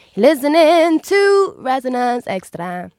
Listening to Resonance Extra.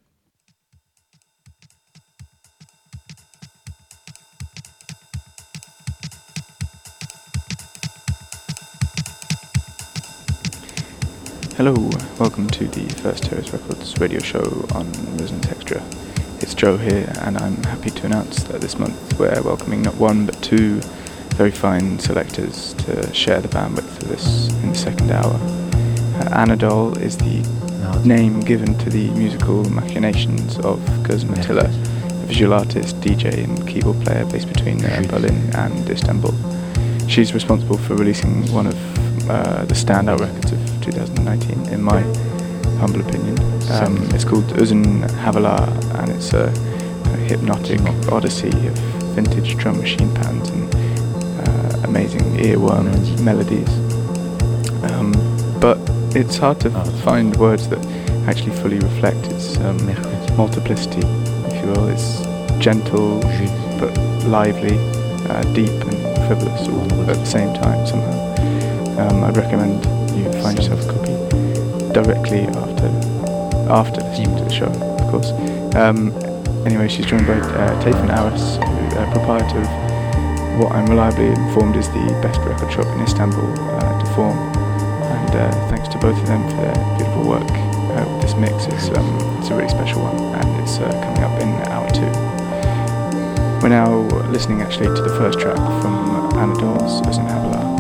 Hello, welcome to the First Terrace Records radio show on Resonance Extra. It's Joe here, and I'm happy to announce that this month we're welcoming not one but two very fine selectors to share the bandwidth of this in the second hour. Anadol is the name given to the musical machinations of Gözüm Atilla, a visual artist, DJ and keyboard player based between Berlin and Istanbul. She's responsible for releasing one of the standout records of 2019, in my humble opinion. It's called Uzun Havalar, and it's a hypnotic odyssey of vintage drum machine patterns and amazing earworm melodies. But it's hard to find words that actually fully reflect its multiplicity, if you will. It's gentle but lively, deep and frivolous all at the same time somehow. I'd recommend you find yourself a copy directly after listening to the show, of course. Anyway, she's joined by Tayfun Aras, proprietor of what I'm reliably informed is the best record shop in Istanbul, to form. And thanks to both of them for their beautiful work with this mix. It's a really special one, and it's coming up in hour 2. We're now listening actually to the first track from Anadol's Uzun Havalar.